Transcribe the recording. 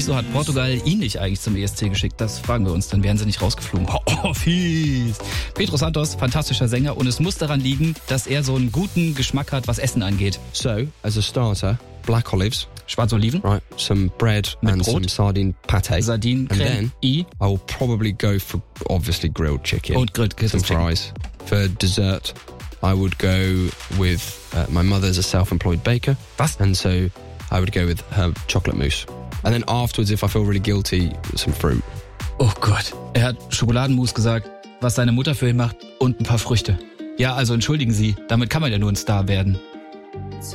Wieso hat Portugal ihn nicht eigentlich zum ESC geschickt? Das fragen wir uns, dann wären sie nicht rausgeflogen. Oh, fies. Pedro Santos, fantastischer Sänger, und es muss daran liegen, dass er so einen guten Geschmack hat, was Essen angeht. So, as a starter, black olives. Schwarzoliven. Right, some bread Mit and Brot. some sardine pate. Sardinen, And Creme, then I I will probably go for, obviously, grilled chicken. und grilltes some Chicken. fries. For dessert, I would go with, my mother's a self-employed baker. Was? And so I would go with her chocolate mousse. And then afterwards, if I feel really guilty, some fruit. Oh Gott. Er hat Schokoladenmus gesagt, was seine Mutter für ihn macht, und ein paar Früchte. Ja, also entschuldigen Sie, damit kann man ja nur ein Star werden.